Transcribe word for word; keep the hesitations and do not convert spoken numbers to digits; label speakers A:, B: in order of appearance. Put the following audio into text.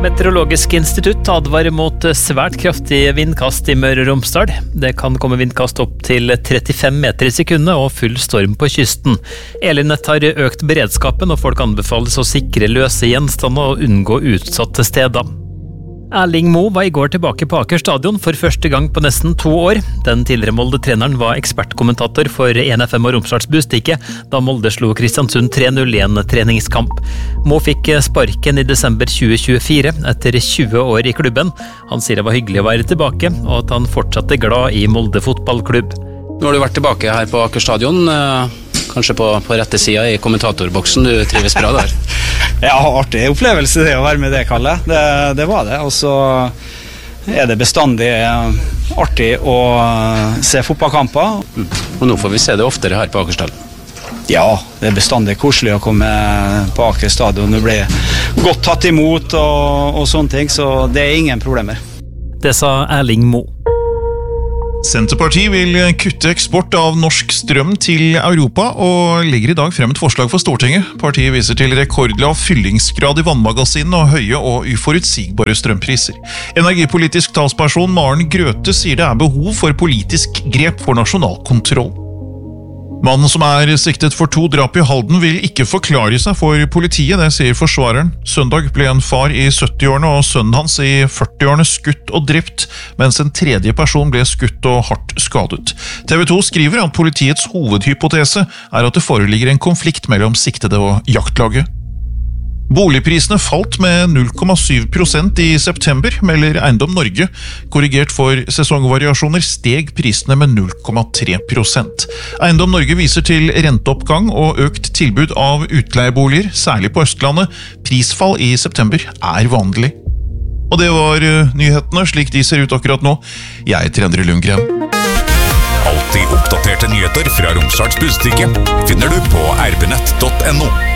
A: Meteorologisk institutt advarer mot svært kraftig vindkast i Møre og Romsdal. Det kan komme vindkast opp til trettifem meter i sekundet og full storm på kysten. Elinett har økt beredskapen, og folk anbefales å sikre løse gjenstander og unngå utsatte steder. Erling Moe var i går tilbake på Aker stadion for første gang på nesten to år. Den tidligere Molde-treneren var ekspertkommentator for en F M og Romsdals Bustikke da Molde slo Kristiansund tre null i en treningskamp. Moe fikk sparken i desember tjue tjuefire etter tjue år i klubben. Han sier det var hyggelig å være tilbake, og at han fortsatte glad i Molde fotballklubb.
B: Nå har du vært tilbake her på Aker stadion, kanskje på, på rette siden i kommentatorboksen. Du trives bra der?
C: Ja, artig opplevelse det å være med det, Kalle. Det, det var det. Og så er det bestandig artig å se fotballkamper.
B: Mm. Og nå får vi se det oftere her på Aker stadion.
C: Ja, det er bestandig koselig å komme på Aker stadion. Det blir godt tatt imot og, og sånne ting, så det er ingen problemer.
A: Det sa Erling Moe.
D: Senterpartiet vil kutte eksport av norsk strøm til Europa og legger i dag frem et forslag for Stortinget. Partiet viser til rekordlav fyllingsgrad i vannmagasinene og høye og uforutsigbare strømpriser. Energipolitisk talsperson Maren Grøthe sier det er behov for politisk grep for nasjonal kontroll. Mannen som er siktet for to drap i Halden vil ikke forklare seg for politiet, det sier forsvareren. Søndag ble en far i syttiårene og sønnen hans i førtiårene skutt og drept, mens en tredje person ble skutt og hardt skadet. T V to skriver at politiets hovedhypotese er at det foreligger en konflikt mellom siktede og jaktlaget. Boligprisene falt med null komma syv prosent i september, melder Eiendom Norge. Korrigert for sesongvariasjoner steg prisene med null komma tre prosent. Eiendom Norge viser til renteoppgang og økt tilbud av utleieboliger, særlig på Østlandet. Prisfall i september er vanlig. Og det var nyhetene, slik de ser ut akkurat nå. Jeg heter Endre Lundgren.
E: Alltid oppdaterte nyheter fra Romsdals Bustikke finner du på r b nett punktum no.